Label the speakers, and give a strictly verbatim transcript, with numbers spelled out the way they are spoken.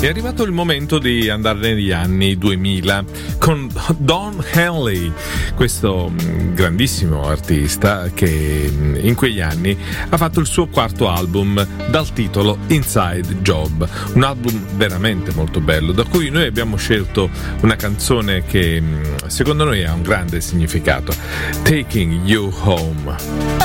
Speaker 1: È arrivato il momento di andare negli anni duemila con Don Henley, questo grandissimo artista che in quegli anni ha fatto il suo quarto album dal titolo Inside Job, un album veramente molto bello, da cui noi abbiamo scelto una canzone che secondo noi ha un grande significato, Taking You Home.